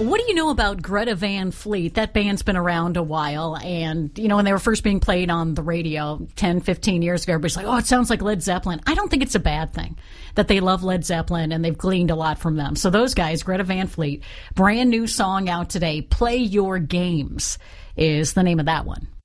What do you know about Greta Van Fleet? That band's been around a while, and, when they were first being played on the radio 10, 15 years ago, everybody's like, oh, it sounds like Led Zeppelin. I don't think it's a bad thing that they love Led Zeppelin, and they've gleaned a lot from them. So those guys, Greta Van Fleet, brand new song out today, Play Your Games is the name of that one.